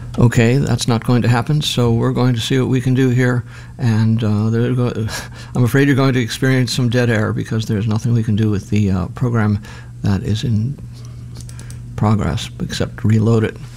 Okay, that's not going to happen, so we're going to see what we can do here, and I'm afraid you're going to experience some dead air because there's nothing we can do with the program that is in progress except reload it.